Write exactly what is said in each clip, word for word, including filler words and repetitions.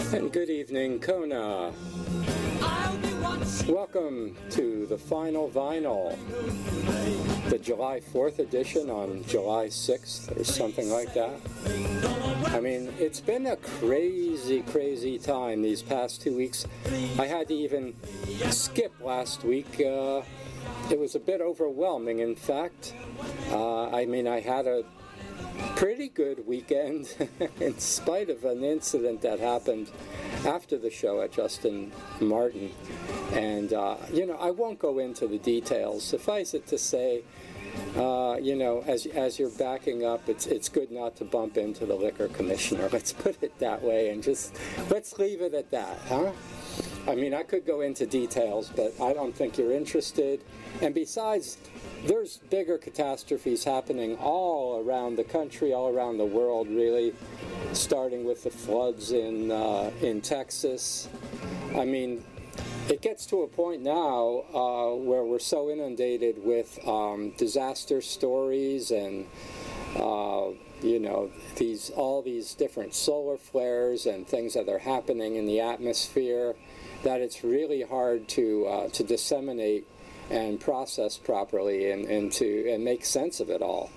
And good evening, Kona. Welcome to the final vinyl, the July fourth edition on July sixth or something like that. I mean, it's been a crazy, crazy time these past two weeks. I had to even skip last week. Uh, it was a bit overwhelming, in fact. Uh, I mean, I had a pretty good weekend in spite of an incident that happened after the show at Justin Martin. And, uh, you know, I won't go into the details. Suffice it to say, uh, you know, as as you're backing up, it's it's good not to bump into the liquor commissioner. Let's put it that way and just let's leave it at that, huh? I mean, I could go into details, but I don't think you're interested. And besides, there's bigger catastrophes happening all around the country, all around the world, really, starting with the floods in uh, in Texas. I mean, it gets to a point now uh, where we're so inundated with um, disaster stories and, uh, you know, these all these different solar flares and things that are happening in the atmosphere that it's really hard to uh, to disseminate and process properly and, and to and make sense of it all.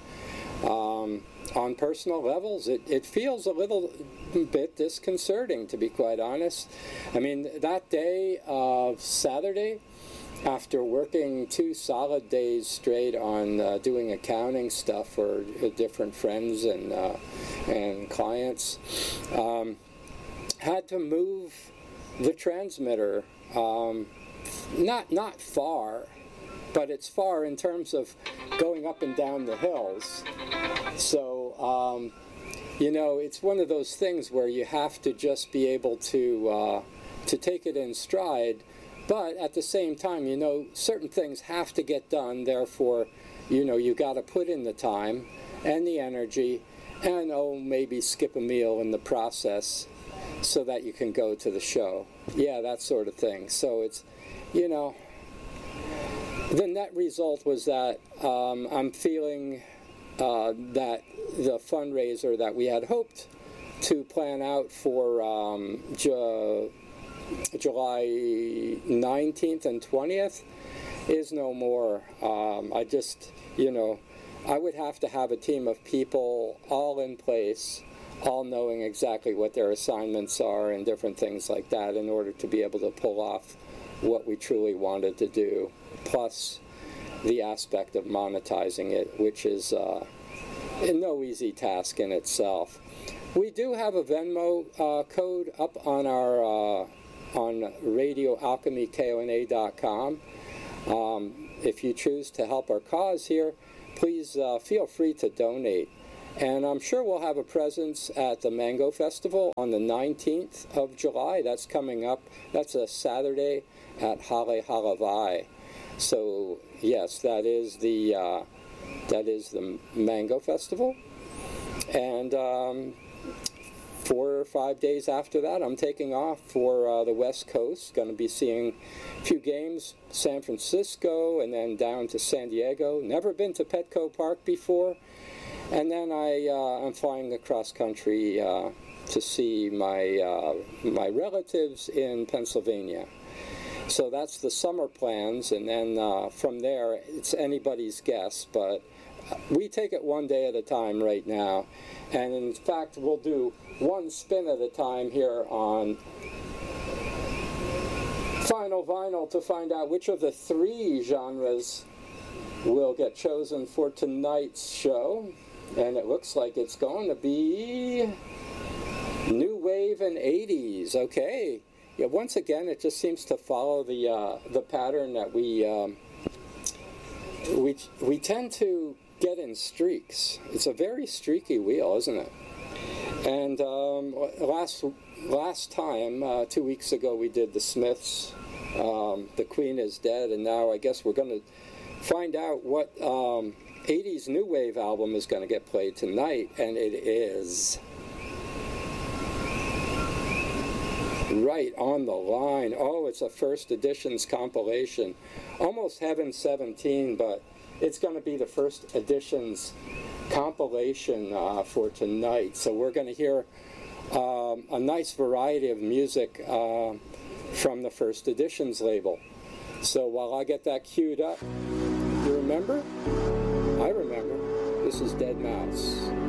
Um, on personal levels, it, it feels a little bit disconcerting, to be quite honest. I mean, that day of Saturday, after working two solid days straight on uh, doing accounting stuff for uh, different friends and uh, and clients, um, had to move the transmitter um, not not far, but it's far in terms of going up and down the hills. So, um, you know, it's one of those things where you have to just be able to uh, to take it in stride, but at the same time, you know, certain things have to get done. Therefore, you know, you got to put in the time and the energy, and oh, maybe skip a meal in the process so that you can go to the show. Yeah, that sort of thing. So it's, you know, the net result was that um, I'm feeling uh, that the fundraiser that we had hoped to plan out for um, Ju- July nineteenth and twentieth is no more. Um, I just, you know, I would have to have a team of people all in place, all knowing exactly what their assignments are and different things like that in order to be able to pull off what we truly wanted to do, plus the aspect of monetizing it, which is uh, no easy task in itself. We do have a Venmo uh, code up on our uh, on radio alchemy kona dot com. Um, if you choose to help our cause here, please uh, feel free to donate. And I'm sure we'll have a presence at the Mango Festival on the nineteenth of July. That's coming up. That's a Saturday at Hale Halavai. So yes, that is the uh, that is the Mango Festival. And um, four or five days after that, I'm taking off for uh, the West Coast. Going to be seeing a few games, San Francisco, and then down to San Diego. Never been to Petco Park before. And then I, uh, I'm flying across country uh, to see my uh, my relatives in Pennsylvania. So that's the summer plans, and then uh, from there, it's anybody's guess, but we take it one day at a time right now. And in fact, we'll do one spin at a time here on Final Vinyl to find out which of the three genres will get chosen for tonight's show. And it looks like it's going to be New Wave and eighties. Okay. Yeah, once again, it just seems to follow the uh, the pattern that we um, we we tend to get in streaks. It's a very streaky wheel, isn't it? And um, last last time, uh, two weeks ago, we did the Smiths. Um, the Queen is Dead, and now I guess we're going to find out what Um, eighties New Wave album is going to get played tonight, and it is right on the line. Oh, it's a first editions compilation. Almost Heaven seventeen, but it's going to be the first editions compilation uh, for tonight. So we're going to hear um, a nice variety of music uh, from the First Editions label. So while I get that queued up, you remember? I remember. This is Dead Mouse.